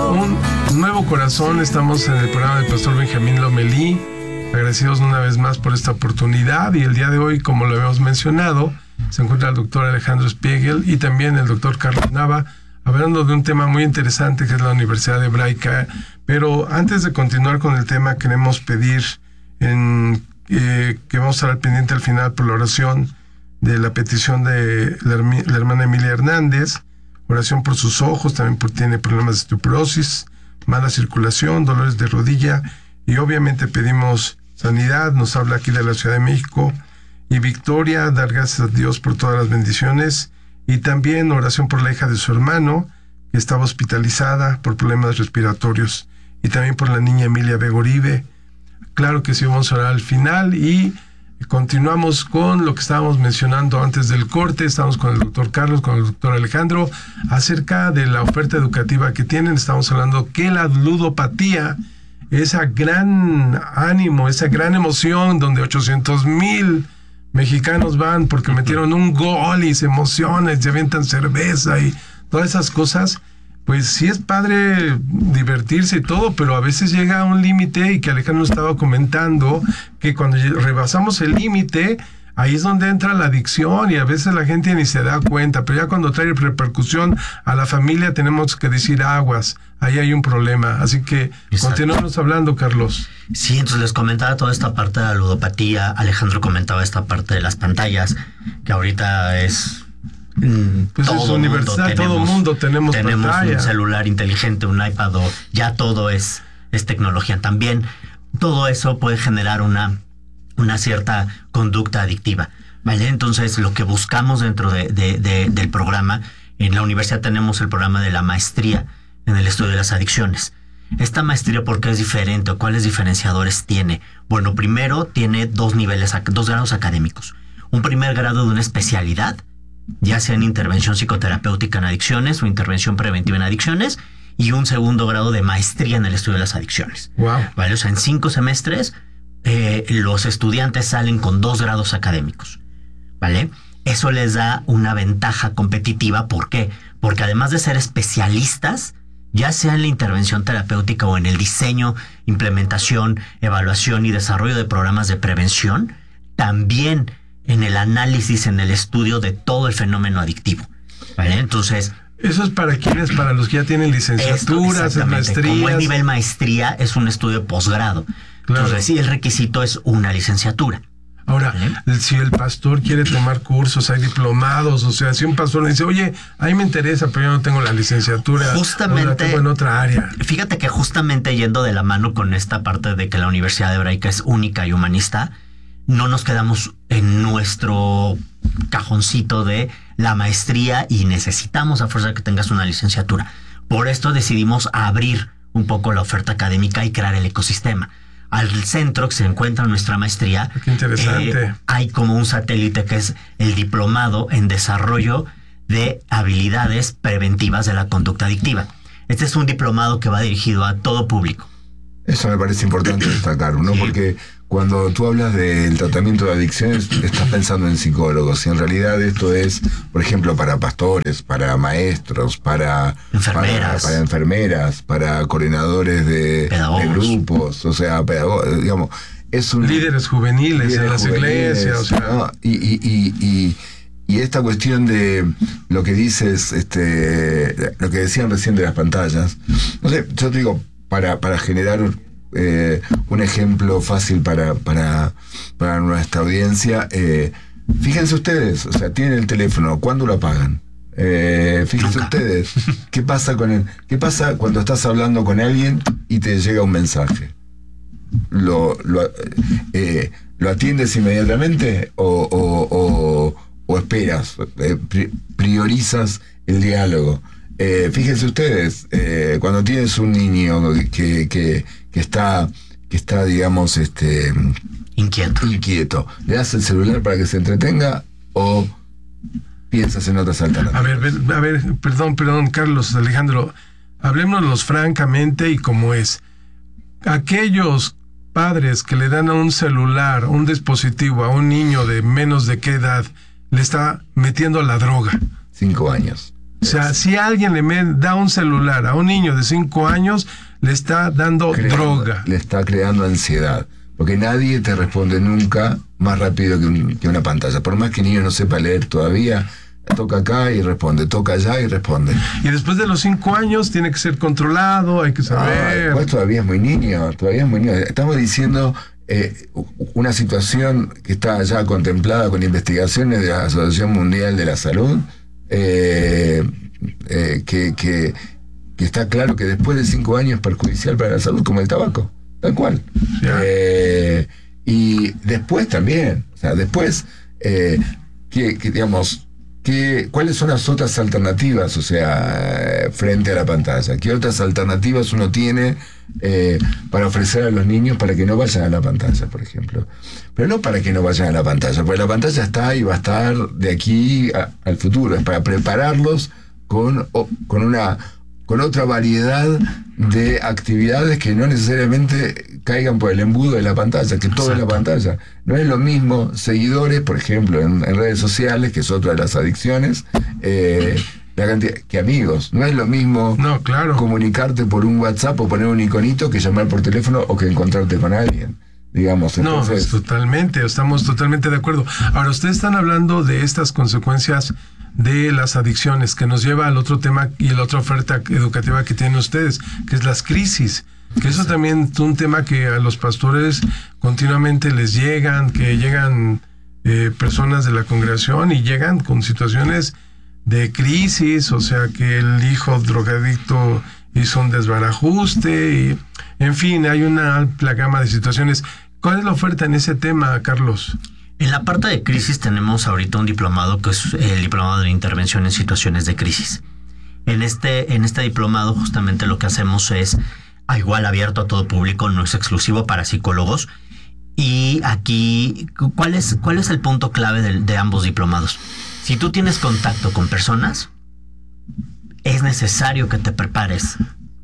un nuevo corazón. Estamos en el programa del pastor Benjamín Lomelí. Agradecidos una vez más por esta oportunidad. Y el día de hoy, como lo habíamos mencionado, se encuentra el doctor Alejandro Spiegel y también el doctor Carlos Nava, hablando de un tema muy interesante que es la Universidad Hebraica. Pero antes de continuar con el tema, queremos pedir que vamos a estar al pendiente al final por la oración de la petición de la hermana Emilia Hernández. Oración por sus ojos, también tiene problemas de osteoporosis, mala circulación, dolores de rodilla, y obviamente pedimos sanidad. Nos habla aquí de la Ciudad de México. Y Victoria, dar gracias a Dios por todas las bendiciones, y también oración por la hija de su hermano, que estaba hospitalizada por problemas respiratorios, y también por la niña Emilia Begoribe. Claro que sí, vamos a orar al final, y continuamos con lo que estábamos mencionando antes del corte. Estamos con el doctor Carlos, con el doctor Alejandro, acerca de la oferta educativa que tienen. Estamos hablando que la ludopatía, esa gran ánimo, esa gran emoción donde 800,000 mexicanos van porque metieron un gol y se emocionan, se avientan cerveza y todas esas cosas. Pues sí es padre divertirse y todo, pero a veces llega a un límite, y que Alejandro estaba comentando que cuando rebasamos el límite, ahí es donde entra la adicción, y a veces la gente ni se da cuenta, pero ya cuando trae repercusión a la familia tenemos que decir aguas, ahí hay un problema. Así que continuamos hablando, Carlos. Sí, entonces les comentaba toda esta parte de la ludopatía. Alejandro comentaba esta parte de las pantallas, que ahorita es... pues es universal, todo mundo tenemos pantalla. Un celular inteligente, un iPad, o ya todo es tecnología. También todo eso puede generar una cierta conducta adictiva, ¿vale? Entonces, lo que buscamos dentro del programa, en la universidad tenemos el programa de la maestría en el estudio de las adicciones. Esta maestría, ¿por qué es diferente o cuáles diferenciadores tiene? Bueno, primero tiene dos grados académicos. Un primer grado de una especialidad, ya sea en intervención psicoterapéutica en adicciones o intervención preventiva en adicciones, y un segundo grado de maestría en el estudio de las adicciones. Wow. ¿Vale? O sea, en 5 semestres los estudiantes salen con 2 grados académicos, ¿vale? Eso les da una ventaja competitiva. ¿Por qué? Porque además de ser especialistas, ya sea en la intervención terapéutica o en el diseño, implementación, evaluación y desarrollo de programas de prevención, también en el análisis, en el estudio de todo el fenómeno adictivo, ¿vale? Entonces... ¿Eso es para quiénes? Para los que ya tienen licenciaturas, maestrías. Como el nivel maestría es un estudio de posgrado. Claro. Entonces, sí, el requisito es una licenciatura. Ahora, ¿vale? Si el pastor quiere tomar cursos, hay diplomados, o sea, si un pastor le dice, oye, a mí me interesa, pero yo no tengo la licenciatura, justamente, o la tengo en otra área. Fíjate que justamente yendo de la mano con esta parte de que la Universidad Hebraica es única y humanista, no nos quedamos en nuestro cajoncito de la maestría y necesitamos a fuerza que tengas una licenciatura. Por esto decidimos abrir un poco la oferta académica y crear el ecosistema. Al centro que se encuentra nuestra maestría, qué interesante. Hay como un satélite que es el diplomado en desarrollo de habilidades preventivas de la conducta adictiva. Este es un diplomado que va dirigido a todo público. Eso me parece importante destacar, ¿no? Porque cuando tú hablas del tratamiento de adicciones, estás pensando en psicólogos, y en realidad esto es, por ejemplo, para pastores, para maestros, para enfermeras, para coordinadores de grupos, o sea, pedagogos, digamos, es un... líderes juveniles en las iglesias, o sea... ¿no? Y esta cuestión de lo que dices, lo que decían recién de las pantallas, no sé, yo te digo, para generar un ejemplo fácil para nuestra audiencia, fíjense ustedes, o sea, tienen el teléfono, ¿cuándo lo apagan? Fíjense ustedes, ¿qué pasa cuando estás hablando con alguien y te llega un mensaje? ¿Lo atiendes inmediatamente o esperas? ¿Priorizas el diálogo? Fíjense ustedes, cuando tienes un niño que está, digamos, inquieto, ¿le das el celular para que se entretenga o piensas en otras alternativas? A ver, perdón, Carlos, Alejandro, hablémonos francamente y como es. Aquellos padres que le dan a un celular, un dispositivo a un niño de menos de qué edad, le está metiendo la droga. 5 años. O sea, si alguien da un celular a un niño de 5 años, le está dando droga. Le está creando ansiedad. Porque nadie te responde nunca más rápido que una pantalla. Por más que el niño no sepa leer todavía, toca acá y responde, toca allá y responde. Y después de los 5 años tiene que ser controlado, hay que saber. Pues todavía es muy niño, Estamos diciendo una situación que está ya contemplada con investigaciones de la Asociación Mundial de la Salud, que está claro que después de 5 años es perjudicial para la salud, como el tabaco. Tal cual. Y después también, o sea, ¿cuáles son las otras alternativas, o sea, frente a la pantalla? ¿Qué otras alternativas uno tiene para ofrecer a los niños para que no vayan a la pantalla, por ejemplo? Pero no para que no vayan a la pantalla, porque la pantalla está y va a estar de aquí al futuro, es para prepararlos con otra variedad de actividades que no necesariamente caigan por el embudo de la pantalla, que todo es la pantalla. No es lo mismo seguidores, por ejemplo, en redes sociales, que es otra de las adicciones, la cantidad, que amigos. No es lo mismo comunicarte por un WhatsApp o poner un iconito que llamar por teléfono o que encontrarte con alguien. Digamos, entonces... No, totalmente, estamos totalmente de acuerdo. Ahora, ustedes están hablando de estas consecuencias de las adicciones, que nos lleva al otro tema y la otra oferta educativa que tienen ustedes, que es las crisis. Que eso también es un tema que a los pastores continuamente les llegan, que llegan personas de la congregación y llegan con situaciones de crisis, o sea, que el hijo drogadicto hizo un desbarajuste, y, en fin, hay una amplia gama de situaciones. ¿Cuál es la oferta en ese tema, Carlos? En la parte de crisis tenemos ahorita un diplomado que es el diplomado de intervención en situaciones de crisis. En este diplomado justamente lo que hacemos es igual abierto a todo público, no es exclusivo para psicólogos. Y aquí, ¿cuál es el punto clave de ambos diplomados? Si tú tienes contacto con personas, es necesario que te prepares,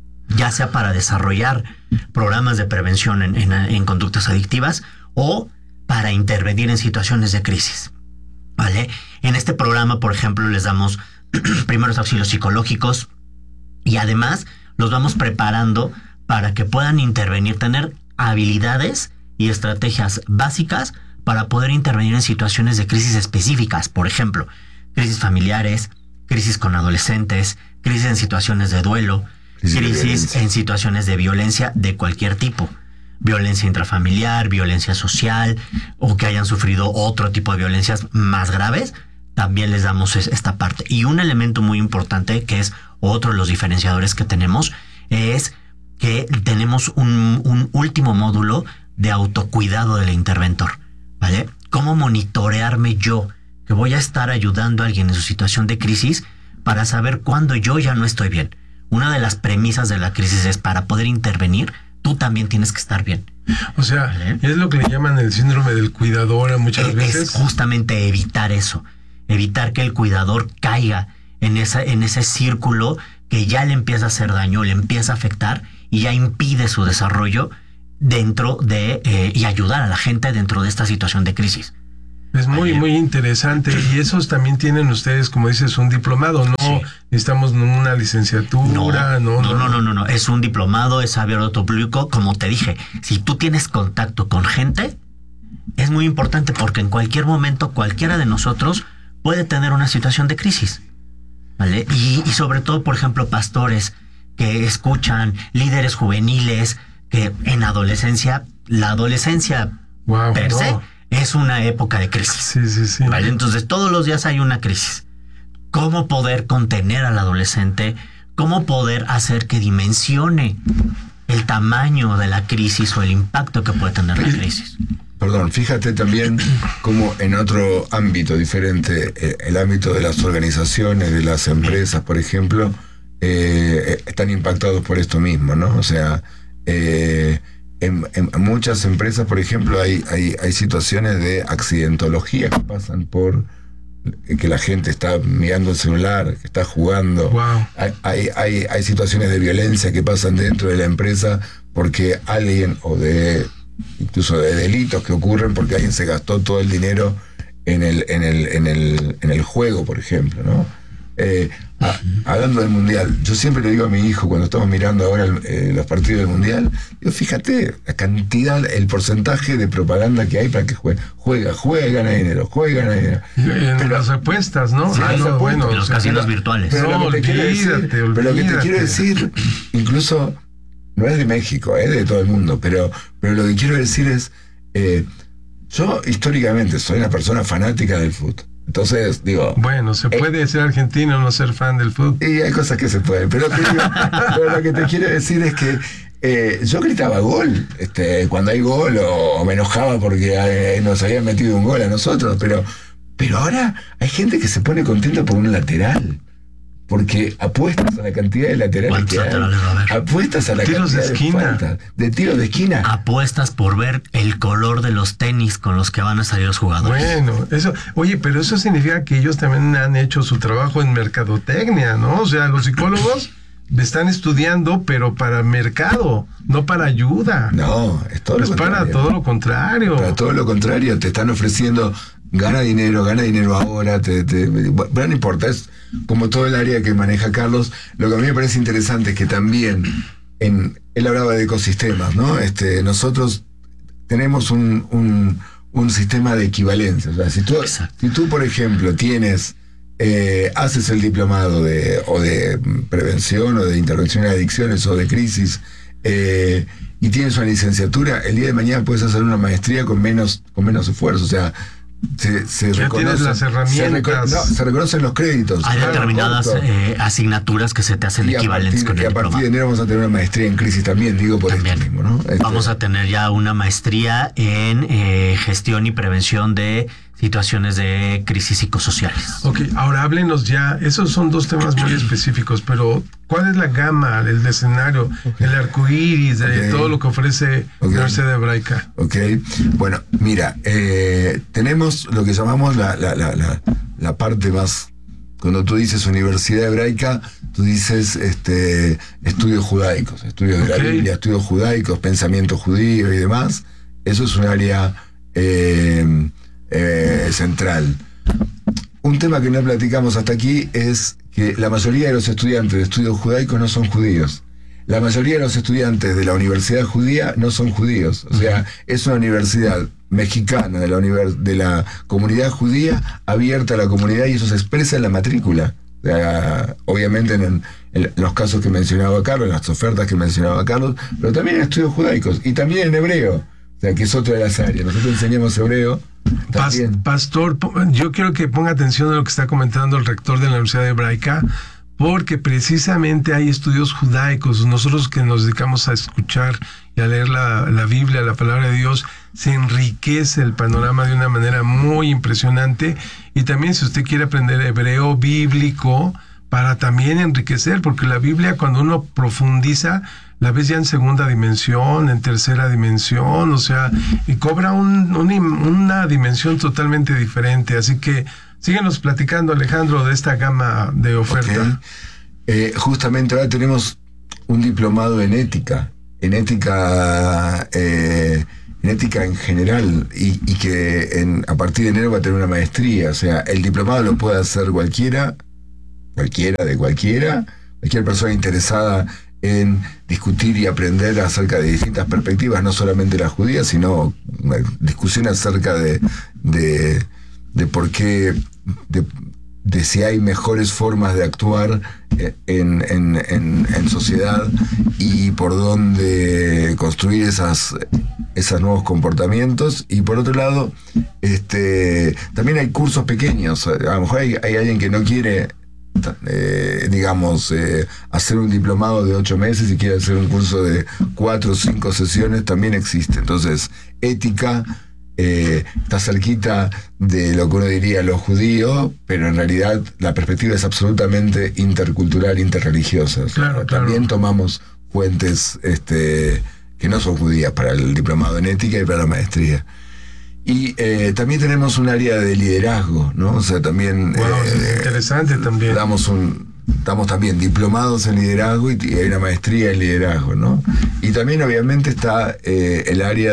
ya sea para desarrollar programas de prevención en conductas adictivas o para intervenir en situaciones de crisis, ¿vale? En este programa, por ejemplo, les damos primeros auxilios psicológicos y además los vamos preparando para que puedan intervenir, tener habilidades y estrategias básicas para poder intervenir en situaciones de crisis específicas, por ejemplo, crisis familiares, crisis con adolescentes, crisis en situaciones de duelo, crisis en situaciones de violencia de cualquier tipo. Violencia intrafamiliar, violencia social, o que hayan sufrido otro tipo de violencias más graves, también les damos esta parte. Y un elemento muy importante, que es otro de los diferenciadores que tenemos, es que tenemos un último módulo de autocuidado del interventor, ¿vale? ¿Cómo monitorearme yo, que voy a estar ayudando a alguien en su situación de crisis, para saber cuándo yo ya no estoy bien? Una de las premisas de la crisis es, para poder intervenir, tú también tienes que estar bien. O sea, ¿vale? Es lo que le llaman el síndrome del cuidador muchas veces. Es justamente evitar eso, evitar que el cuidador caiga en ese círculo que ya le empieza a hacer daño, le empieza a afectar y ya impide su desarrollo dentro de y ayudar a la gente dentro de esta situación de crisis. Es muy interesante. Y esos también tienen ustedes, como dices, un diplomado, ¿no? Sí. Necesitamos una licenciatura, no. Es un diplomado, es abierto a todo público. Como te dije, si tú tienes contacto con gente, es muy importante, porque en cualquier momento cualquiera de nosotros puede tener una situación de crisis, ¿vale? Y sobre todo, por ejemplo, pastores que escuchan, líderes juveniles, que en adolescencia, la adolescencia per se es una época de crisis. Sí. ¿Vale? Entonces todos los días hay una crisis. ¿Cómo poder contener al adolescente? ¿Cómo poder hacer que dimensione el tamaño de la crisis o el impacto que puede tener la crisis? Perdón, fíjate también cómo en otro ámbito diferente, el ámbito de las organizaciones, de las empresas, por ejemplo, están impactados por esto mismo, ¿no? O sea, en muchas empresas, por ejemplo, hay situaciones de accidentología que pasan por que la gente está mirando el celular, que está jugando. Wow. Hay situaciones de violencia que pasan dentro de la empresa porque alguien, incluso de delitos que ocurren porque alguien se gastó todo el dinero en el juego, por ejemplo, ¿no? Hablando del Mundial, yo siempre le digo a mi hijo cuando estamos mirando ahora los partidos del Mundial, digo, fíjate la cantidad, el porcentaje de propaganda que hay para que juega y gana dinero, En las apuestas, ¿no? Sí, en los casinos virtuales. Pero lo que te quiero decir, incluso no es de México, es de todo el mundo, pero lo que quiero decir es, yo históricamente soy una persona fanática del fútbol. Entonces, digo... Bueno, se puede ser argentino y no ser fan del fútbol. Y hay cosas que se pueden, pero lo que te quiero decir es que yo gritaba gol cuando hay gol, o me enojaba porque nos habían metido un gol a nosotros, pero ahora hay gente que se pone contenta por un lateral. Porque apuestas a la cantidad de laterales que hay. Apuestas a la tiros cantidad de esquina. De tiros de esquina. Apuestas por ver el color de los tenis con los que van a salir los jugadores. Bueno, pero eso significa que ellos también han hecho su trabajo en mercadotecnia, ¿no? O sea, los psicólogos están estudiando, pero para mercado, no para ayuda. No, es todo lo contrario. Para todo lo contrario. Para todo lo contrario, te están ofreciendo... Gana dinero ahora, bueno, no importa, es como todo el área que maneja Carlos. Lo que a mí me parece interesante es que también, él hablaba de ecosistemas, ¿no? Nosotros tenemos un sistema de equivalencia. O sea, si tú por ejemplo, haces el diplomado de prevención o de intervención en adicciones o de crisis, y tienes una licenciatura, el día de mañana puedes hacer una maestría con menos esfuerzo. O sea, ya tienes las herramientas. Se reconocen los créditos. Hay determinadas asignaturas que se te hacen equivalentes con el diploma. Y a partir de enero vamos a tener una maestría en crisis también, digo por esto mismo, ¿no? Vamos a tener ya una maestría en gestión y prevención de situaciones de crisis psicosociales. Ok, ahora háblenos ya, esos son dos temas muy específicos, pero ¿cuál es la gama, el escenario, el arcoíris de todo lo que ofrece la Universidad Hebraica? Ok, bueno, mira, tenemos lo que llamamos la parte más, cuando tú dices Universidad Hebraica, tú dices estudios judaicos, estudios de la Biblia, estudios judaicos, pensamiento judío y demás. Eso es un área central. Un tema que no platicamos hasta aquí es que la mayoría de los estudiantes de estudios judaicos no son judíos. La mayoría de los estudiantes de la universidad judía no son judíos. O sea, es una universidad mexicana de la comunidad judía abierta a la comunidad, y eso se expresa en la matrícula. O sea, obviamente en los casos que mencionaba Carlos, en las ofertas que mencionaba Carlos, pero también en estudios judaicos y también en hebreo. O sea, que es otra de las áreas. Nosotros enseñamos hebreo. Pastor, yo quiero que ponga atención a lo que está comentando el rector de la Universidad Hebraica, porque precisamente hay estudios judaicos. Nosotros que nos dedicamos a escuchar y a leer la Biblia, la palabra de Dios, se enriquece el panorama de una manera muy impresionante. Y también, si usted quiere aprender hebreo bíblico, para también enriquecer, porque la Biblia, cuando uno profundiza, la ves ya en segunda dimensión, en tercera dimensión, o sea, y cobra una dimensión totalmente diferente. Así que síguenos platicando, Alejandro, de esta gama de oferta. Okay. Justamente ahora tenemos un diplomado en ética en general, y que a partir de enero va a tener una maestría. O sea, el diplomado lo puede hacer cualquier persona interesada en discutir y aprender acerca de distintas perspectivas, no solamente la judía, sino una discusión acerca de por qué, de si hay mejores formas de actuar en sociedad, y por dónde construir esos nuevos comportamientos. Y por otro lado, también hay cursos pequeños. A lo mejor hay alguien que no quiere hacer un diplomado de 8 meses y quiere hacer un curso de 4 o 5 sesiones, también existe. Entonces, ética está cerquita de lo que uno diría lo judío, pero en realidad la perspectiva es absolutamente intercultural, interreligiosa. Claro. También tomamos fuentes que no son judías para el diplomado en ética y para la maestría. Y también tenemos un área de liderazgo, ¿no? O sea, también... es interesante también. Estamos también diplomados en liderazgo, y hay una maestría en liderazgo, ¿no? Y también obviamente está el área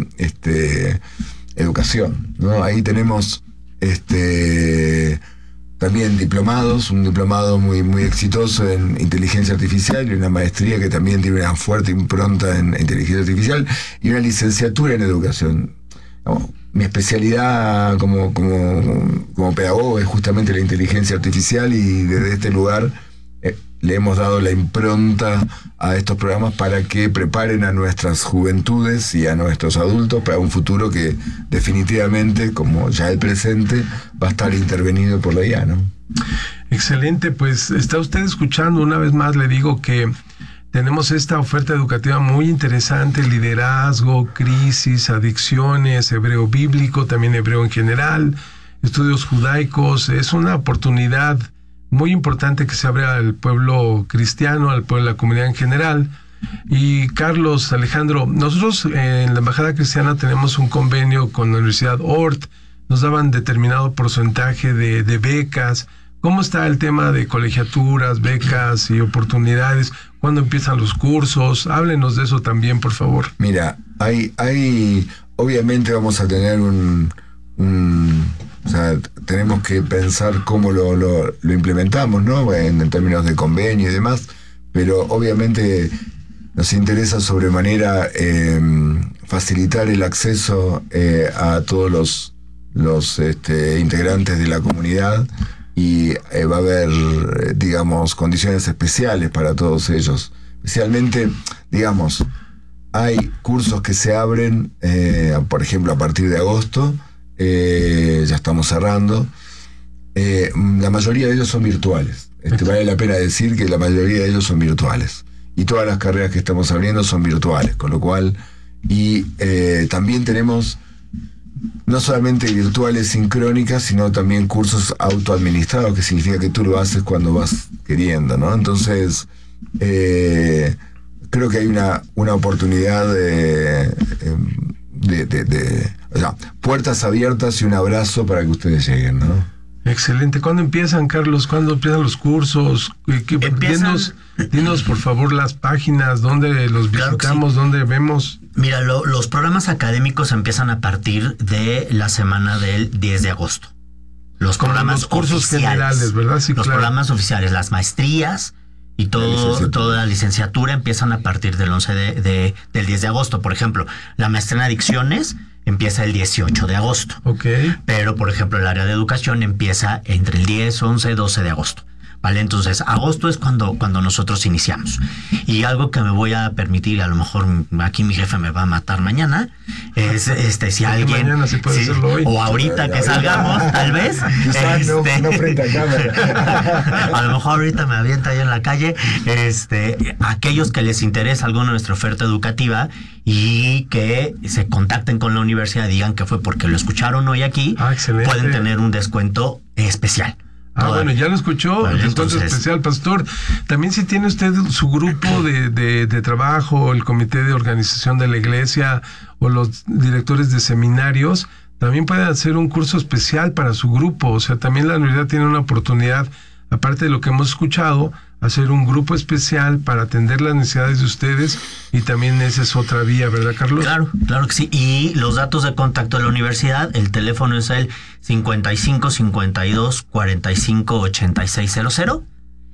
de educación, ¿no? Ahí tenemos también diplomados, un diplomado muy, muy exitoso en inteligencia artificial y una maestría que también tiene una fuerte impronta en inteligencia artificial y una licenciatura en educación. Mi especialidad como pedagogo es justamente la inteligencia artificial y desde este lugar le hemos dado la impronta a estos programas para que preparen a nuestras juventudes y a nuestros adultos para un futuro que definitivamente, como ya el presente, va a estar intervenido por la IA, ¿no? Excelente, pues está usted escuchando. Una vez más le digo que tenemos esta oferta educativa muy interesante: liderazgo, crisis, adicciones, hebreo bíblico, también hebreo en general, estudios judaicos. Es una oportunidad muy importante que se abre al pueblo cristiano, al pueblo de la comunidad en general. Y Carlos, Alejandro, nosotros en la Embajada Cristiana tenemos un convenio con la Universidad Ort, nos daban determinado porcentaje de becas. ¿Cómo está el tema de colegiaturas, becas y oportunidades? ¿Cuándo empiezan los cursos? Háblenos de eso también, por favor. Mira, obviamente vamos a tener o sea, tenemos que pensar cómo lo implementamos, ¿no? En términos de convenio y demás, pero obviamente nos interesa sobremanera facilitar el acceso a todos los integrantes de la comunidad y va a haber, digamos, condiciones especiales para todos ellos. Especialmente, digamos, hay cursos que se abren, por ejemplo, a partir de agosto. Ya estamos cerrando. La mayoría de ellos son virtuales. Vale la pena decir que la mayoría de ellos son virtuales. Y todas las carreras que estamos abriendo son virtuales, con lo cual... Y también tenemos no solamente virtuales sincrónicas, sino también cursos autoadministrados, que significa que tú lo haces cuando vas queriendo, ¿no? Entonces, creo que hay una oportunidad o sea, puertas abiertas y un abrazo para que ustedes lleguen, ¿no? Excelente. ¿Cuándo empiezan, Carlos? ¿Cuándo empiezan los cursos? Dinos, por favor, las páginas, dónde los visitamos, sí, dónde vemos. Mira, los programas académicos empiezan a partir de la semana del 10 de agosto. Los programas cursos oficiales, generales, ¿verdad? Sí, los programas oficiales, las maestrías y toda la licenciatura empiezan a partir del 11 del 10 de agosto. Por ejemplo, la maestría en adicciones empieza el 18 de agosto. Okay. Pero, por ejemplo, el área de educación empieza entre el 10, 11, 12 de agosto. ¿Vale? Entonces, agosto es cuando nosotros iniciamos. Y algo que me voy a permitir, y a lo mejor aquí mi jefe me va a matar mañana, es si alguien... Mañana se puede hacerlo hoy. O ahorita que salgamos, tal vez. Quizás no frente a cámara. A lo mejor ahorita me avienta ahí en la calle. Aquellos que les interesa alguna de nuestra oferta educativa y que se contacten con la universidad y digan que fue porque lo escucharon hoy aquí, pueden tener un descuento especial. Bueno, ya lo escuchó, vale, entonces especial, pastor. También si tiene usted su grupo de trabajo, el comité de organización de la iglesia o los directores de seminarios, también pueden hacer un curso especial para su grupo. O sea, también la universidad tiene una oportunidad, aparte de lo que hemos escuchado, hacer un grupo especial para atender las necesidades de ustedes, y también esa es otra vía, ¿verdad, Carlos? Claro que sí. Y los datos de contacto de la universidad, el teléfono es el 55 52 45 8600